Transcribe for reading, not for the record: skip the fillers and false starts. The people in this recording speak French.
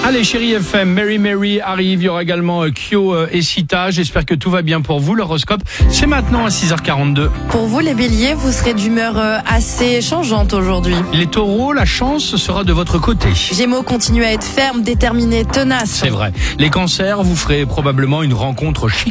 Allez, Chérie FM, Mary Mary arrive. Il y aura également Kyo et Sita. J'espère que tout va bien pour vous. L'horoscope, c'est maintenant à 6h42. Pour vous, les béliers, vous serez d'humeur assez changeante aujourd'hui. Les taureaux, la chance sera de votre côté. Gémeaux, continuez à être ferme, déterminé, tenace. C'est vrai. Les cancers, vous ferez probablement une rencontre chic.